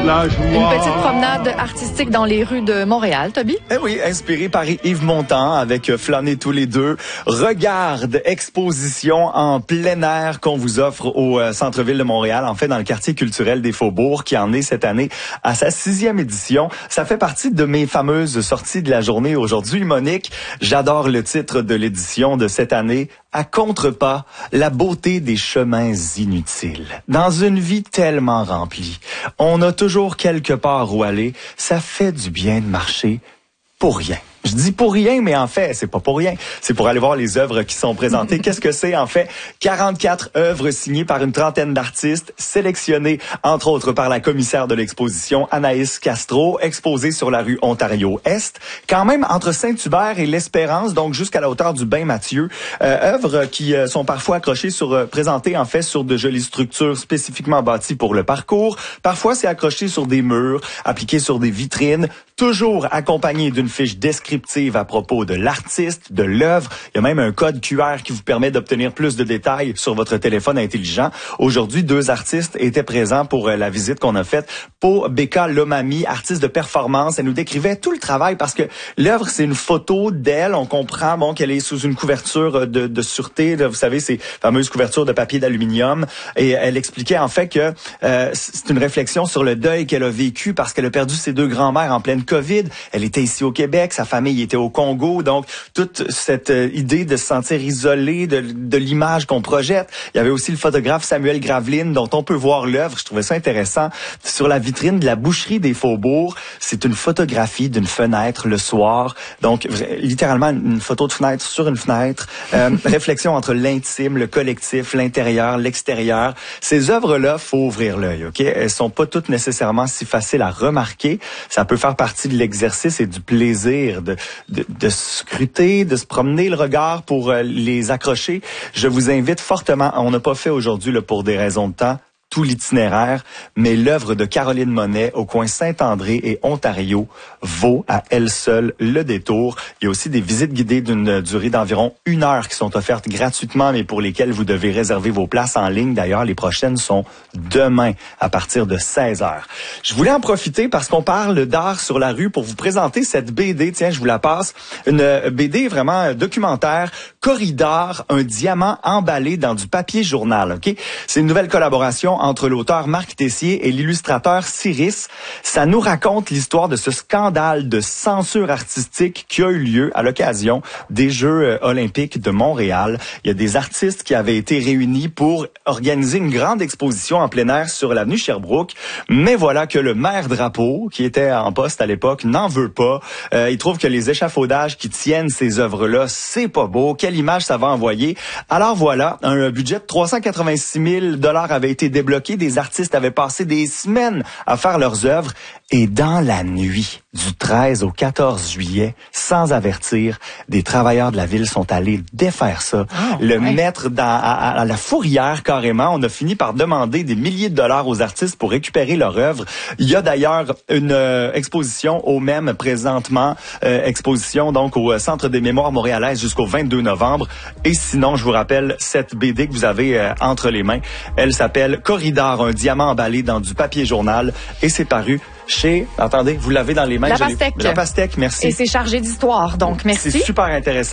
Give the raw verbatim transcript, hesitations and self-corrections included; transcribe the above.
la joie. Une petite promenade artistique dans les rues de Montréal, Toby? Eh oui, inspiré par Yves Montand avec Flâner tous les deux. Regarde, exposition en plein air qu'on vous offre au euh, centre-ville de Montréal, en fait dans le quartier culturel des Faubourgs, qui en est cette année à sa sixième édition. Ça fait partie de mes fameuses sorties de la journée aujourd'hui, Monique. J'adore le titre de l'édition de cette année. À contre-pas, la beauté des chemins inutiles. Dans une vie tellement remplie, on a toujours quelque part où aller. Ça fait du bien de marcher pour rien. Je dis pour rien, mais en fait, c'est pas pour rien. C'est pour aller voir les œuvres qui sont présentées. Qu'est-ce que c'est, en fait? quarante-quatre œuvres signées par une trentaine d'artistes, sélectionnées, entre autres, par la commissaire de l'exposition, Anaïs Castro, exposées sur la rue Ontario-Est. Quand même, entre Saint-Hubert et l'Espérance, donc jusqu'à la hauteur du Bain-Mathieu. Euh, œuvres qui euh, sont parfois accrochées sur, euh, présentées, en fait, sur de jolies structures spécifiquement bâties pour le parcours. Parfois, c'est accroché sur des murs, appliqué sur des vitrines, toujours accompagné d'une fiche descriptive à propos de l'artiste, de l'œuvre. Il y a même un code Q R qui vous permet d'obtenir plus de détails sur votre téléphone intelligent. Aujourd'hui, deux artistes étaient présents pour la visite qu'on a faite. Pour Becca Lomami, artiste de performance, elle nous décrivait tout le travail parce que l'œuvre, c'est une photo d'elle. On comprend bon qu'elle est sous une couverture de, de sûreté. Vous savez, ces fameuses couvertures de papier d'aluminium. Et elle expliquait en fait que euh, c'est une réflexion sur le deuil qu'elle a vécu parce qu'elle a perdu ses deux grands-mères en pleine COVID. Elle était ici au Québec, sa famille il était au Congo, donc toute cette euh, idée de se sentir isolé de, de l'image qu'on projette. Il y avait aussi le photographe Samuel Graveline, dont on peut voir l'œuvre. Je trouvais ça intéressant. Sur la vitrine de la boucherie des Faubourgs, c'est une photographie d'une fenêtre le soir. Donc, littéralement, une photo de fenêtre sur une fenêtre. Euh, réflexion entre l'intime, le collectif, l'intérieur, l'extérieur. Ces œuvres-là, faut ouvrir l'œil, ok? Elles sont pas toutes nécessairement si faciles à remarquer. Ça peut faire partie de l'exercice et du plaisir de De, de scruter, de se promener le regard pour euh, les accrocher. Je vous invite fortement, on n'a pas fait aujourd'hui là, pour des raisons de temps, tout l'itinéraire, mais l'œuvre de Caroline Monet au coin Saint-André et Ontario vaut à elle seule le détour. Il y a aussi des visites guidées d'une durée d'environ une heure qui sont offertes gratuitement, mais pour lesquelles vous devez réserver vos places en ligne. D'ailleurs, les prochaines sont demain à partir de seize heures. Je voulais en profiter parce qu'on parle d'art sur la rue pour vous présenter cette B D. Tiens, je vous la passe. Une B D vraiment documentaire, Corridor, un diamant emballé dans du papier journal. Ok, c'est une nouvelle collaboration entre l'auteur Marc Tessier et l'illustrateur Cyrus. Ça nous raconte l'histoire de ce scandale de censure artistique qui a eu lieu à l'occasion des Jeux olympiques de Montréal. Il y a des artistes qui avaient été réunis pour organiser une grande exposition en plein air sur l'avenue Sherbrooke. Mais voilà que le maire Drapeau, qui était en poste à l'époque, n'en veut pas. Euh, il trouve que les échafaudages qui tiennent ces œuvres-là, c'est pas beau. Quelle image ça va envoyer? Alors voilà, un budget de trois cent quatre-vingt-six mille dollars avait été débloqué. Des artistes avaient passé des semaines à faire leurs œuvres. Et dans la nuit du treize au quatorze juillet, sans avertir, des travailleurs de la ville sont allés défaire ça, oh, le ouais. mettre dans, à, à la fourrière carrément. On a fini par demander des milliers de dollars aux artistes pour récupérer leur œuvre. Il y a d'ailleurs une euh, exposition au même présentement, euh, exposition donc au Centre des Mémoires montréalaises jusqu'au vingt-deux novembre. Et sinon, je vous rappelle cette B D que vous avez euh, entre les mains. Elle s'appelle Corridor, un diamant emballé dans du papier journal et c'est paru chez, attendez, vous l'avez dans les mains. La Pastèque. La Pastèque, merci. Et c'est chargé d'histoire, donc merci. C'est super intéressant.